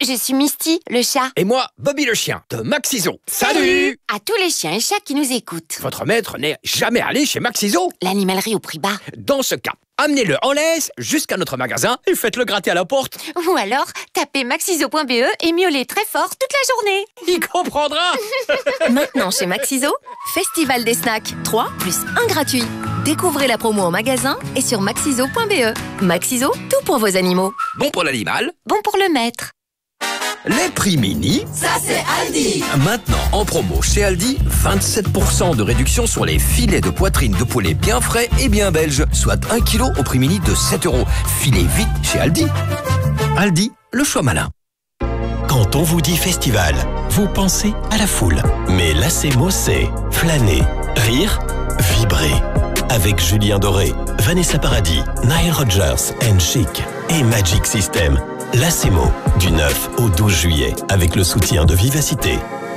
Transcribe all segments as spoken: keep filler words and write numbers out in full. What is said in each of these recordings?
je suis Misty, le chat. Et moi, Bobby le chien, de Maxiso. Salut! À tous les chiens et chats qui nous écoutent. Votre maître n'est jamais allé chez Maxiso? L'animalerie au prix bas. Dans ce cas, amenez-le en laisse jusqu'à notre magasin et faites-le gratter à la porte. Ou alors, tapez maxiso point b e et miaulez très fort toute la journée. Il comprendra. Maintenant chez Maxiso, Festival des snacks, trois plus un gratuit. Découvrez la promo en magasin et sur maxiso point b e. Maxiso, tout pour vos animaux. Bon pour l'animal. Bon pour le maître. Les prix mini, ça c'est Aldi. Maintenant en promo chez Aldi, vingt-sept pour cent de réduction sur les filets de poitrine de poulet bien frais et bien belges, soit un kilo au prix mini de sept euros. Filez vite chez Aldi. Aldi, le choix malin. Quand on vous dit festival, vous pensez à la foule. Mais Lacemo, c'est flâner, rire, vibrer. Avec Julien Doré, Vanessa Paradis, Nile Rodgers and Chic et Magic System. Lacemo, du neuf au douze juillet, avec le soutien de Vivacité.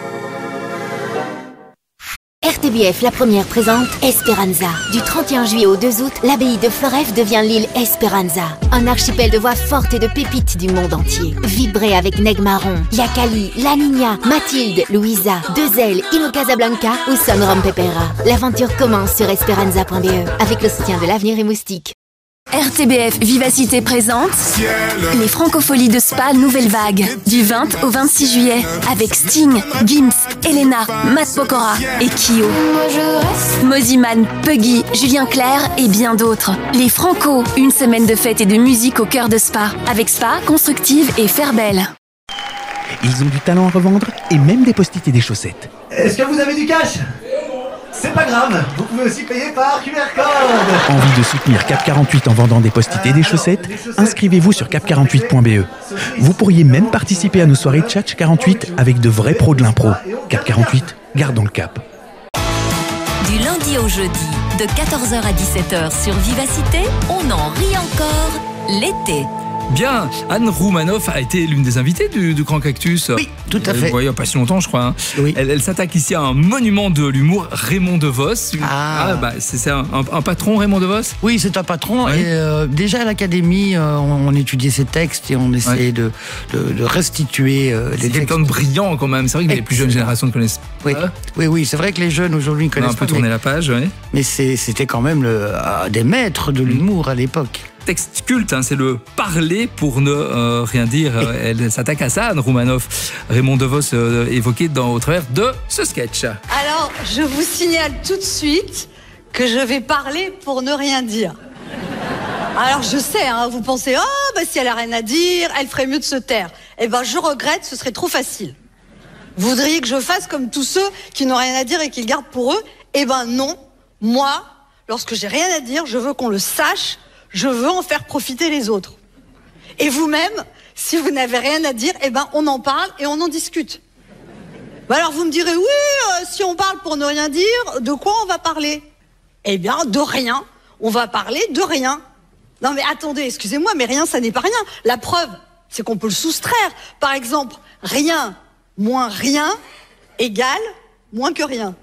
R T B F La Première présente Esperanza. Du trente et un juillet au deux août, l'abbaye de Floreffe devient l'île Esperanza. Un archipel de voix fortes et de pépites du monde entier. Vibrez avec Neg Marron, Yakali, La Niña, Mathilde, Louisa, Deux Ailes, Ino Casablanca ou Son Rom Pepera. L'aventure commence sur esperanza point b e avec le soutien de l'Avenir et Moustique. R T B F Vivacité présente les Francopholies de Spa Nouvelle Vague du vingt au vingt-six juillet avec Sting, Gims, Elena, Matt Pokora et Kyo. Moziman, Puggy, Julien Clerc et bien d'autres. Les Franco, une semaine de fête et de musique au cœur de Spa avec Spa, Constructive et Fairbelle. Ils ont du talent à revendre et même des post-it et des chaussettes. Est-ce que vous avez du cash ? C'est pas grave, vous pouvez aussi payer par Q R code. Envie de soutenir Cap quarante-huit en vendant des post-it et des chaussettes? Inscrivez-vous sur cap quarante-huit point b e. Vous pourriez même participer à nos soirées Tchatch quarante-huit avec de vrais pros de l'impro. Cap quarante-huit, gardons le cap. Du lundi au jeudi, de quatorze heures à dix-sept heures sur Vivacité, on en rit encore l'été. Bien, Anne Roumanoff a été l'une des invitées du, du Grand Cactus. Oui, tout à fait. Euh, il n'y a pas si longtemps, je crois. Hein. Oui. Elle, elle s'attaque ici à un monument de l'humour, Raymond DeVos. Ah, ah bah, c'est un, un, un patron, Raymond DeVos? Oui, c'est un patron. Oui. Et euh, déjà à l'Académie, euh, on, on étudiait ses textes et on essayait oui. de, de, de restituer euh, les textes. C'est quelqu'un de brillant quand même. C'est vrai que les plus jeunes générations ne connaissent oui. pas. Oui, oui, c'est vrai que les jeunes aujourd'hui ne connaissent pas. On a un peu tourné la page, oui. Mais c'était quand même le, euh, des maîtres de l'humour à l'époque. Texte culte, hein, c'est le parler pour ne euh, rien dire. Elle s'attaque à ça, Anne Roumanoff. Raymond DeVos euh, évoqué dans, au travers de ce sketch. Alors, je vous signale tout de suite que je vais parler pour ne rien dire. Alors, je sais, hein, vous pensez, oh, bah, si elle a rien à dire, elle ferait mieux de se taire. Eh ben, je regrette, ce serait trop facile. Vous voudriez que je fasse comme tous ceux qui n'ont rien à dire et qui le gardent pour eux? Eh ben, non. Moi, lorsque j'ai rien à dire, je veux qu'on le sache. Je veux en faire profiter les autres. Et vous-même, si vous n'avez rien à dire, eh ben on en parle et on en discute. Bah alors vous me direz, oui, euh, si on parle pour ne rien dire, de quoi on va parler? Eh bien, de rien. On va parler de rien. Non mais attendez, excusez-moi, mais rien, ça n'est pas rien. La preuve, c'est qu'on peut le soustraire. Par exemple, rien moins rien égale moins que rien.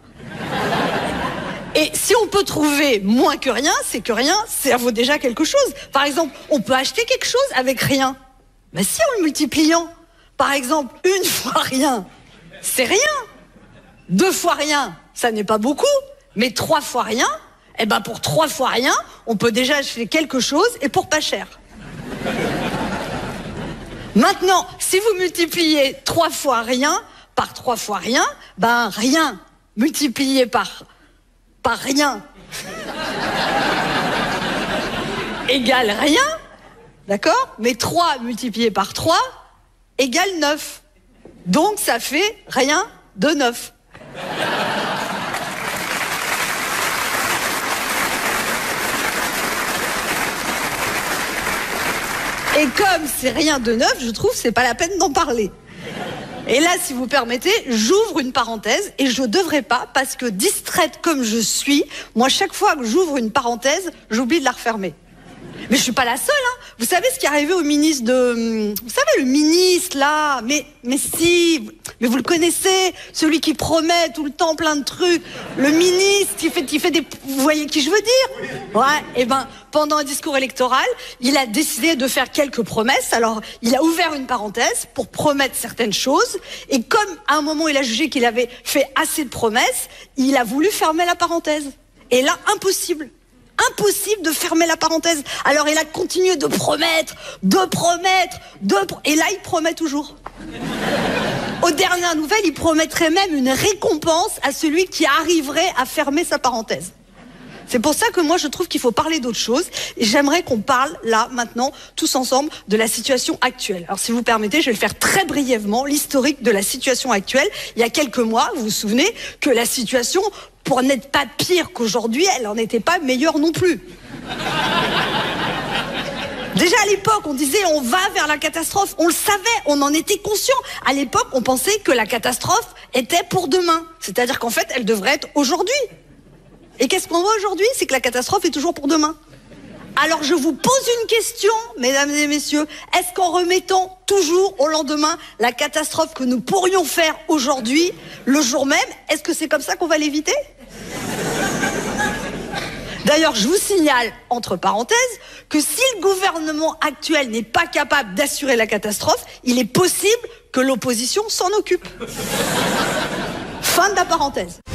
Et si on peut trouver moins que rien, c'est que rien, ça vaut déjà quelque chose. Par exemple, on peut acheter quelque chose avec rien. Ben si, en le multipliant. Par exemple, une fois rien, c'est rien. Deux fois rien, ça n'est pas beaucoup. Mais trois fois rien, eh ben pour trois fois rien, on peut déjà acheter quelque chose et pour pas cher. Maintenant, si vous multipliez trois fois rien par trois fois rien, ben rien multiplié par... par rien égale rien, d'accord? Mais trois multiplié par trois égale neuf. Donc ça fait rien de neuf. Et comme c'est rien de neuf, je trouve que c'est pas la peine d'en parler. Et là, si vous permettez, j'ouvre une parenthèse et je devrais pas, parce que distraite comme je suis, moi, chaque fois que j'ouvre une parenthèse, j'oublie de la refermer. Mais je suis pas la seule, hein. Vous savez ce qui est arrivé au ministre de... Vous savez, le ministre, là, mais, mais si, mais vous le connaissez, celui qui promet tout le temps plein de trucs, le ministre qui fait, qui fait des... Vous voyez qui je veux dire? Ouais, et ben, pendant un discours électoral, il a décidé de faire quelques promesses. Alors, il a ouvert une parenthèse pour promettre certaines choses, et comme à un moment il a jugé qu'il avait fait assez de promesses, il a voulu fermer la parenthèse. Et là, impossible. Impossible de fermer la parenthèse. Alors il a continué de promettre, de promettre, de pro... et là il promet toujours. Aux dernières nouvelles, il promettrait même une récompense à celui qui arriverait à fermer sa parenthèse. C'est pour ça que moi je trouve qu'il faut parler d'autre chose. Et j'aimerais qu'on parle là, maintenant, tous ensemble, de la situation actuelle. Alors si vous permettez, je vais le faire très brièvement, l'historique de la situation actuelle. Il y a quelques mois, vous vous souvenez que la situation, pour n'être pas pire qu'aujourd'hui, elle n'en était pas meilleure non plus. Déjà à l'époque, on disait on va vers la catastrophe. On le savait, on en était conscient. À l'époque, on pensait que la catastrophe était pour demain. C'est-à-dire qu'en fait, elle devrait être aujourd'hui. Et qu'est-ce qu'on voit aujourd'hui? C'est que la catastrophe est toujours pour demain. Alors je vous pose une question, mesdames et messieurs. Est-ce qu'en remettant toujours au lendemain la catastrophe que nous pourrions faire aujourd'hui, le jour même, est-ce que c'est comme ça qu'on va l'éviter? D'ailleurs, je vous signale, entre parenthèses, que si le gouvernement actuel n'est pas capable d'assurer la catastrophe, il est possible que l'opposition s'en occupe. Fin de la parenthèse.